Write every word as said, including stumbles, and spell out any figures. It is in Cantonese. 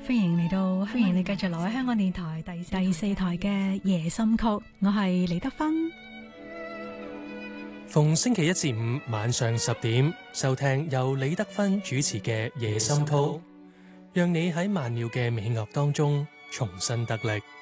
歡迎嚟到，歡迎你繼續留喺香港電台第第四台嘅夜心曲，我係李德芬。 逢星期一至五晚上十點收聽由李德芬主持嘅夜心曲，讓你喺萬鳥嘅美樂當中重新得力。